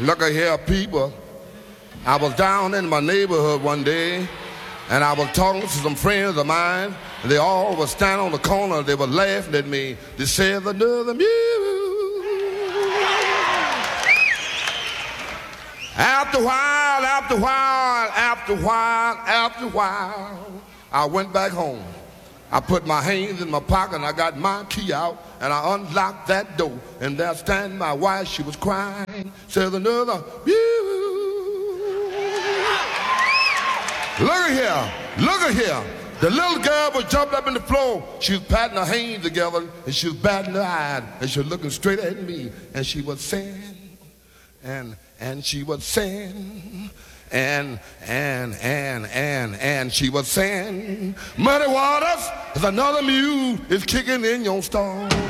Look at here, people. I was down in my neighborhood one day, and I was talking to some friends of mine. And they all were standing on the corner. They were laughing at me. They said, another mule. After a while, I went back home. I put my hands in my pocket and I got my key out and I unlocked that door. And there standing my wife, she was crying. Says another, look at here. The little girl was jumping up in the floor. She was patting her hands together and she was batting her eyes and she was looking straight at me. And she was saying, and she was saying, and she was saying, Muddy Waters, there's another mule is kicking in your stall.